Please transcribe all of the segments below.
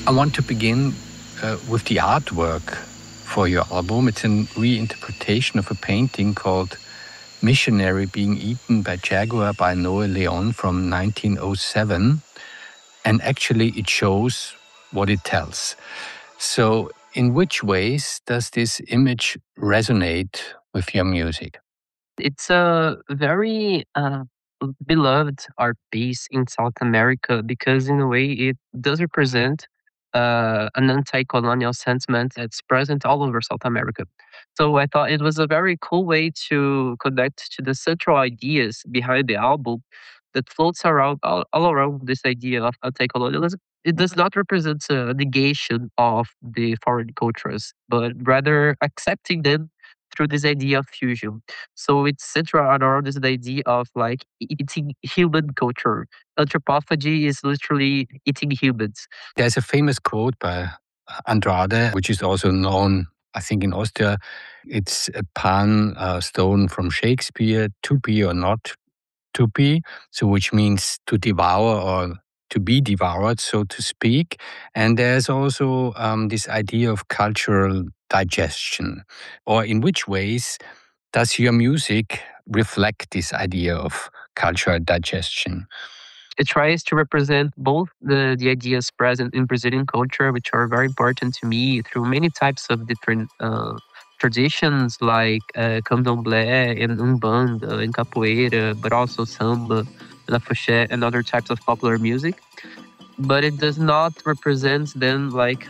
I want to begin with the artwork for your album. It's a reinterpretation of a painting called Missionary Being Eaten by Jaguar by Noe Leon from 1907. And actually it shows what it tells. So in which ways does this image resonate with your music? It's a very beloved art piece in South America because, in a way, it does represent an anti colonial sentiment that's present all over South America. So I thought it was a very cool way to connect to the central ideas behind the album that floats around all around this idea of anti colonialism. It does not represent a negation of the foreign cultures, but rather accepting them through this idea of fusion. So it's central around this idea of like eating human culture. Anthropophagy is literally eating humans. There's a famous quote by Andrade, which is also known, I think, in Austria. It's a pun stolen from Shakespeare, to be or not to be, so which means to devour or to be devoured, so to speak. And there's also this idea of cultural digestion. Or in which ways does your music reflect this idea of cultural digestion? It tries to represent both the ideas present in Brazilian culture, which are very important to me through many types of different traditions like candomblé and umbanda and capoeira, but also samba, lafoché, and other types of popular music. But it does not represent them like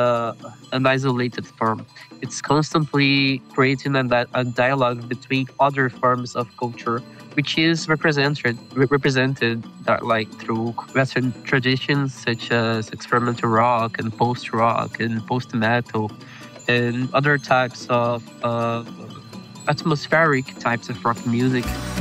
an isolated form. It's constantly creating a dialogue between other forms of culture, which is represented that like through Western traditions such as experimental rock and post-rock and post-metal and other types of atmospheric types of rock music.